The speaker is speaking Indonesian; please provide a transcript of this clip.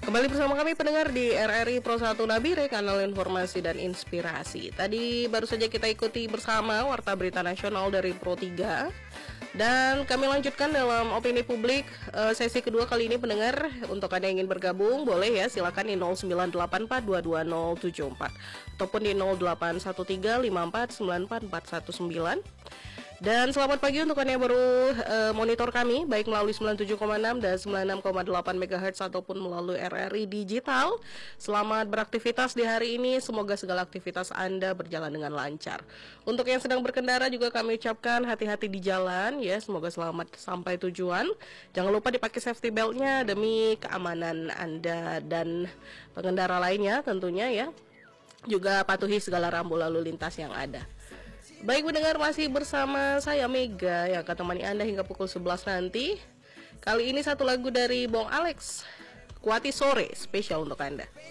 Kembali bersama kami pendengar di RRI Pro 1 Nabire, kanal informasi dan inspirasi. Tadi baru saja kita ikuti bersama Warta Berita Nasional dari Pro 3. Dan kami lanjutkan dalam opini publik sesi kedua kali ini pendengar. Untuk Anda yang ingin bergabung boleh ya, silakan di 0984220074 ataupun di 081354944119. Dan selamat pagi untuk Anda yang baru monitor kami baik melalui 97,6 dan 96,8 MHz ataupun melalui RRI Digital. Selamat beraktivitas di hari ini, semoga segala aktivitas Anda berjalan dengan lancar. Untuk yang sedang berkendara juga kami ucapkan hati-hati di jalan ya, semoga selamat sampai tujuan. Jangan lupa dipakai safety beltnya demi keamanan Anda dan pengendara lainnya tentunya ya. Juga patuhi segala rambu lalu lintas yang ada. Baik pendengar, masih bersama saya Mega yang akan temani Anda hingga pukul 11 nanti. Kali ini satu lagu dari Bong Alex, Kuati Sore, spesial untuk Anda.